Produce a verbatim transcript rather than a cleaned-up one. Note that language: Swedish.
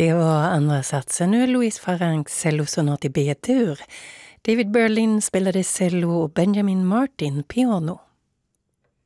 Det var andra satsen. Nu är Louise Farrancs cellosonat i B-dur. David Berlin spelade cello och Benjamin Martin piano.